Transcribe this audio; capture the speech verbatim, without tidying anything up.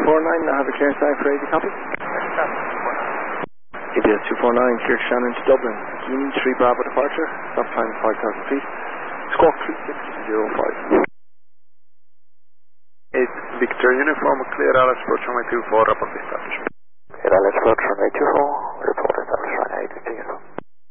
four nine, I have a clear sign for eighty, copy. A B S two four nine, clear to Shannon to Dublin. Guinea three Bravo departure, stop time five thousand feet. Squawk three six zero five. eight Victor Uniform, clear Alice approach runway two four, report dispatch. Clear Alice approach runway two four, report.